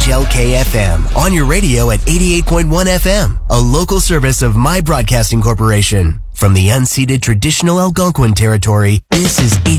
WHLK-FM, on your radio at 88.1 FM, a local service of My Broadcasting Corporation. From the unceded traditional Algonquin territory, this is